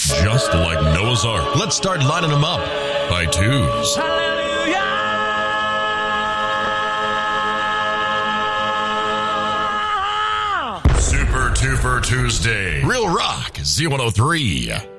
Just like Noah's Ark. Let's start lining them up by twos. Super Tuesday. Real Rock Z103.